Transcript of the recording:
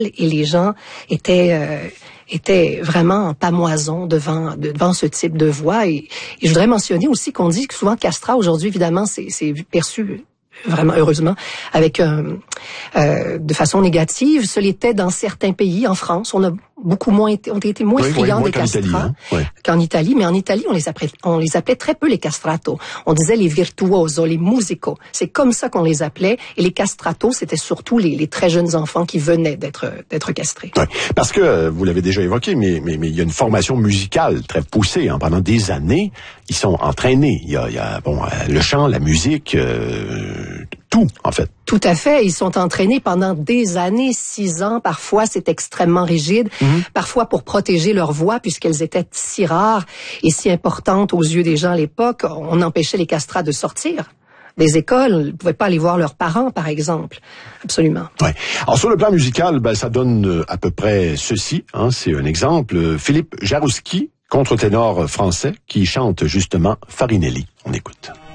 et les gens étaient vraiment en pamoison devant ce type de voix. Et je voudrais mentionner aussi qu'on dit que souvent castrat, aujourd'hui, évidemment, c'est perçu vraiment heureusement avec de façon négative. Ce l'était dans certains pays. En France, on a été moins friands des castrats qu'en Italie, mais en Italie, on les appelait très peu les castrato. On disait les virtuoso, les musico. C'est comme ça qu'on les appelait. Et les castrato, c'était surtout les très jeunes enfants qui venaient d'être castrés. Ouais, parce que vous l'avez déjà évoqué, mais il y a une formation musicale très poussée. Hein. Pendant des années, ils sont entraînés. Il y a le chant, la musique, tout en fait. Tout à fait. Ils sont entraînés pendant des années, 6 ans. Parfois, c'est extrêmement rigide. Parfois, pour protéger leur voix, puisqu'elles étaient si rares et si importantes aux yeux des gens à l'époque, on empêchait les castrats de sortir des écoles. Ils ne pouvaient pas aller voir leurs parents, par exemple. Absolument. Ouais. Alors, sur le plan musical, ça donne à peu près ceci. Hein, c'est un exemple. Philippe Jarouski, contre-ténor français, qui chante justement Farinelli. On écoute.